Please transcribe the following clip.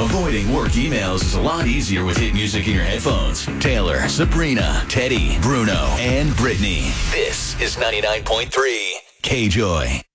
Avoiding work emails is a lot easier with hit music in your headphones. Taylor, Sabrina, Teddy, Bruno, and Brittany. This is 99.3 K-Joy.